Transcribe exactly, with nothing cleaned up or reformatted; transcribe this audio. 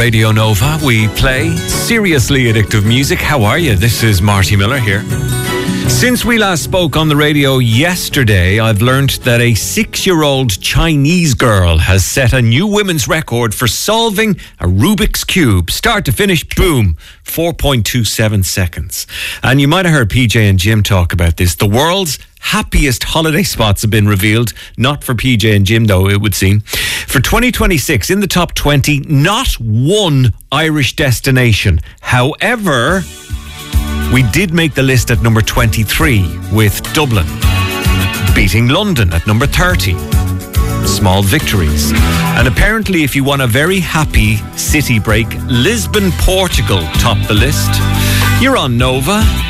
Radio Nova, we play seriously addictive music. How are you? This is Marty Miller here. Since we last spoke on the radio yesterday, I've learned that a six-year-old Chinese girl has set a new women's record for solving a Rubik's Cube. Start to finish, boom, four point two seven seconds. And you might have heard P J and Jim talk about this. The world's happiest holiday spots have been revealed. Not for P J and Jim, though, it would seem. For twenty twenty-six, in the top twenty, not one Irish destination. However, we did make the list at number twenty-three with Dublin, beating London at number thirty. Small victories. And apparently, if you want a very happy city break, Lisbon, Portugal topped the list. You're on Nova.